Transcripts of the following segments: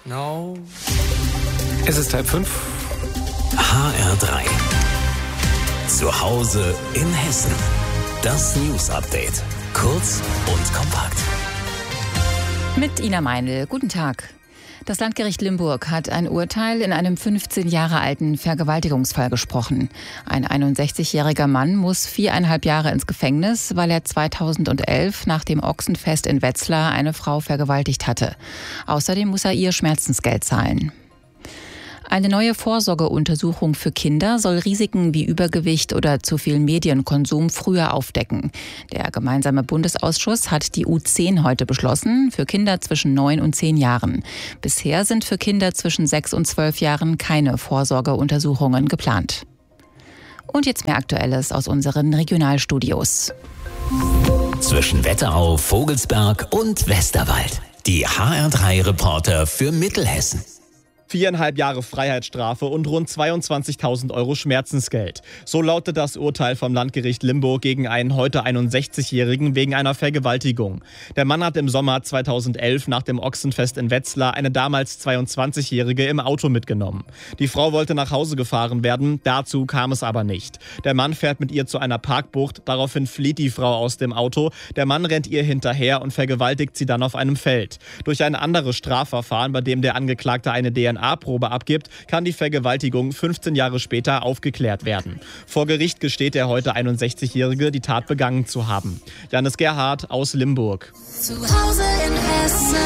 No. Es ist 4:30. HR3. Zu Hause in Hessen. Das News-Update. Kurz und kompakt. Mit Ina Meinl. Guten Tag. Das Landgericht Limburg hat ein Urteil in einem 15 Jahre alten Vergewaltigungsfall gesprochen. Ein 61-jähriger Mann muss 4,5 Jahre ins Gefängnis, weil er 2011 nach dem Ochsenfest in Wetzlar eine Frau vergewaltigt hatte. Außerdem muss er ihr Schmerzensgeld zahlen. Eine neue Vorsorgeuntersuchung für Kinder soll Risiken wie Übergewicht oder zu viel Medienkonsum früher aufdecken. Der gemeinsame Bundesausschuss hat die U10 heute beschlossen, für Kinder zwischen 9 und 10 Jahren. Bisher sind für Kinder zwischen 6 und 12 Jahren keine Vorsorgeuntersuchungen geplant. Und jetzt mehr Aktuelles aus unseren Regionalstudios. Zwischen Wetterau, Vogelsberg und Westerwald. Die HR3-Reporter für Mittelhessen. 4,5 Jahre Freiheitsstrafe und rund 22.000 Euro Schmerzensgeld. So lautet das Urteil vom Landgericht Limburg gegen einen heute 61-Jährigen wegen einer Vergewaltigung. Der Mann hat im Sommer 2011 nach dem Ochsenfest in Wetzlar eine damals 22-Jährige im Auto mitgenommen. Die Frau wollte nach Hause gefahren werden, dazu kam es aber nicht. Der Mann fährt mit ihr zu einer Parkbucht, daraufhin flieht die Frau aus dem Auto. Der Mann rennt ihr hinterher und vergewaltigt sie dann auf einem Feld. Durch ein anderes Strafverfahren, bei dem der Angeklagte eine DNA-Probe abgibt, kann die Vergewaltigung 15 Jahre später aufgeklärt werden. Vor Gericht gesteht der heute 61-Jährige, die Tat begangen zu haben. Janis Gerhardt aus Limburg. Zu Hause in Hessen.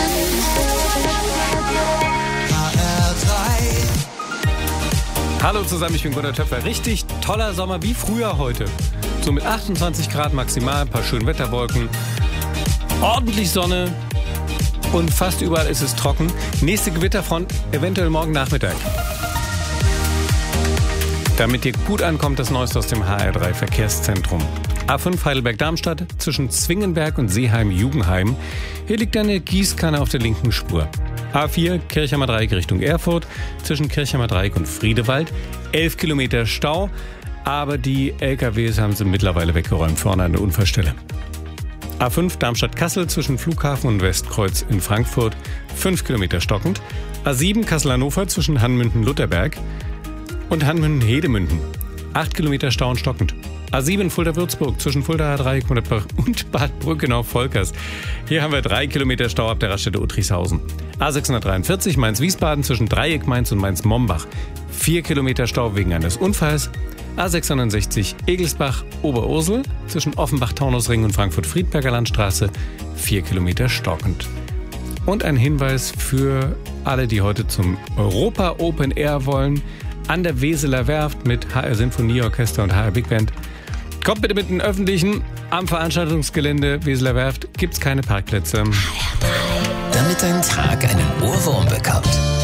HR3. Hallo zusammen, ich bin Gunnar Töpfer. Richtig toller Sommer wie früher heute. So mit 28 Grad maximal, ein paar schöne Wetterwolken, ordentlich Sonne. Und fast überall ist es trocken. Nächste Gewitterfront eventuell morgen Nachmittag. Damit ihr gut ankommt, das Neueste aus dem HR3 Verkehrszentrum. A5 Heidelberg-Darmstadt zwischen Zwingenberg und Seeheim-Jugenheim. Hier liegt eine Gießkanne auf der linken Spur. A4 Kirchheimer Dreieck Richtung Erfurt zwischen Kirchheimer Dreieck und Friedewald. 11 Kilometer Stau, aber die LKWs haben sie mittlerweile weggeräumt vorne an der Unfallstelle. A5 Darmstadt-Kassel zwischen Flughafen und Westkreuz in Frankfurt, 5 Kilometer stockend. A7 Kassel-Hannover zwischen Hannmünden-Lutherberg und Hannmünden-Hedemünden, 8 Kilometer Stau und stockend. A7 Fulda-Würzburg zwischen Fulda Dreieck und Bad Brückenau-Volkers. Hier haben wir 3 Kilometer Stau ab der Raststätte Uttrichshausen. A643 Mainz-Wiesbaden zwischen Dreieck Mainz und Mainz-Mombach, 4 Kilometer Stau wegen eines Unfalls. A660 Egelsbach Oberursel zwischen Offenbach-Taunusring und Frankfurt-Friedberger Landstraße, 4 Kilometer stockend. Und ein Hinweis für alle, die heute zum Europa Open Air wollen, an der Weseler Werft mit HR Sinfonieorchester und HR Big Band. Kommt bitte mit den Öffentlichen. Am Veranstaltungsgelände Weseler Werft gibt's keine Parkplätze. Damit dein Tag einen Ohrwurm bekommt.